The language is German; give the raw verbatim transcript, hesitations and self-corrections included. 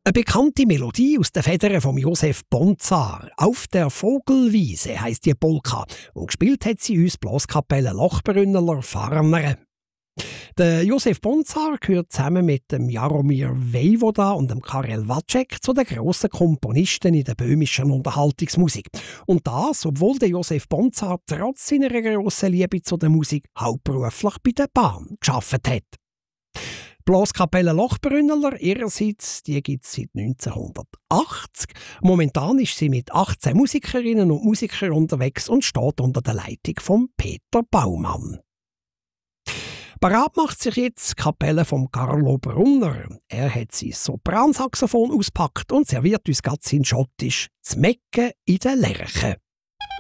Eine bekannte Melodie aus den Federn von Josef Bonzar. «Auf der Vogelwiese» heisst die Polka. Und gespielt hat sie uns Blaskapelle Lochbrünneler Farner. Der Josef Bonzar gehört zusammen mit dem Jaromir Vejvoda und dem Karel Vacek zu den grossen Komponisten in der böhmischen Unterhaltungsmusik. Und das, obwohl der Josef Bonzar trotz seiner grossen Liebe zu der Musik hauptberuflich bei der Bahn gearbeitet hat. Blaskapelle Lochbrünneler ihrerseits, die gibt es seit neunzehnhundertachtzig. Momentan ist sie mit achtzehn Musikerinnen und Musikern unterwegs und steht unter der Leitung von Peter Baumann. Parat macht sich jetzt die Kapelle von Carlo Brunner. Er hat sein Sopransaxophon auspackt und serviert uns ganz in Schottisch «Z'Mecke in der Lerche».